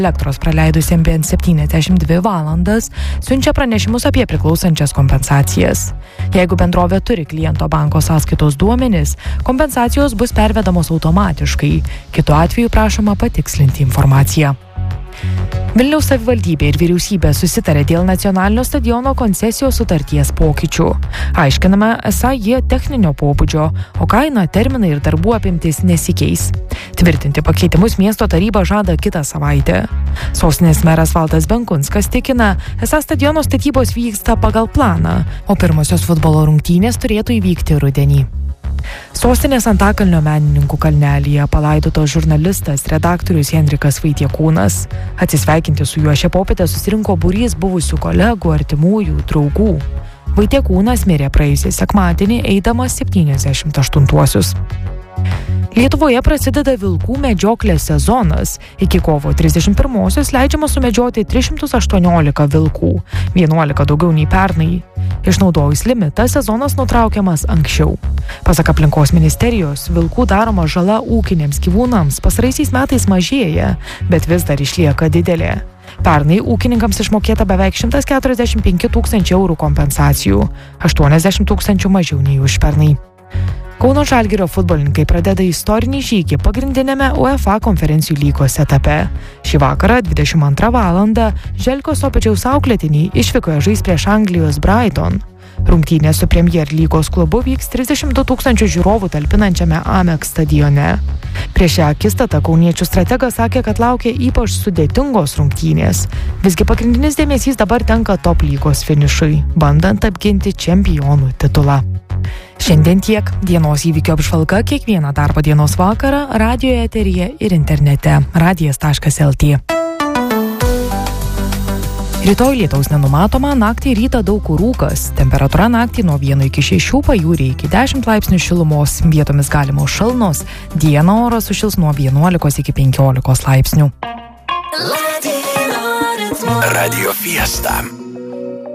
elektros praleidusiems bent 72 valandas siunčia pranešimus apie priklausančias kompensacijas. Jeigu bendrovė turi kliento banko sąskaitos duomenis, kompensacijos bus pervedamos automatiškai. Kitu atveju prašoma patikslinti informaciją. Vilniaus savivaldybė ir vyriausybė susitarė dėl nacionalinio stadiono koncesijos sutarties pokyčių. Aiškinama, esą jie techninio pobūdžio, o kaina, terminai ir darbų apimtis nesikeis. Tvirtinti pakeitimus miesto taryba žada kitą savaitę. Sostinės meras Valdas Benkunskas tikina, esą stadiono statybos vyksta pagal planą, o pirmosios futbolo rungtynės turėtų įvykti rudenį. Sostinės Antakalnio menininkų kalnelyje palaidotas žurnalistas, redaktorius Henrikas Vaitiekūnas. Atsisveikinti su juo šią popietę susirinko būrys buvusių kolegų, artimųjų, draugų. Vaitiekūnas mirė praėjusį sekmadienį, eidamas 78-uosius. Lietuvoje prasideda vilkų medžioklės sezonas. Iki kovo 31-osios leidžiama sumedžioti 318 vilkų, 11 daugiau nei pernai. Išnaudojus limitą, sezonas nutraukiamas anksčiau. Pasak aplinkos ministerijos, vilkų daroma žala ūkiniams gyvūnams pastaraisiais metais mažėja, bet vis dar išlieka didelė. Pernai ūkininkams išmokėta beveik 145 000 eurų kompensacijų, 80 000 mažiau nei užpernai. Kauno Žalgirio futbolininkai pradeda istorinį žygį pagrindinėme UEFA konferencijų lygos etape. Šį vakarą 22 valandą Želkos Opečaus auklėtiniai išvykoje žais prieš Anglijos Brighton. Rungtynės su Premier lygos klubu vyks 32 000 žiūrovų talpinančiame Amex stadione. Prieš šią akistatą kauniečių strategas sakė, kad laukia ypač sudėtingos rungtynės. Visgi pagrindinis dėmesys dabar tenka top lygos finišui, bandant apginti čempionų titulą. Šiandien tiek. Dienos įvykio apžvalga kiekvieną darbo dienos vakarą radijo eteryje ir internete radijas.lt. Rytoj lietaus nenumatoma, naktį rytą daug kur rūkas. Temperatūra naktį nuo 1 iki 6, pajūryje iki 10 laipsnių šilumos, vietomis galimos šalnos, dieną oras sušils nuo 11 iki 15 laipsnių. Radio Fiesta.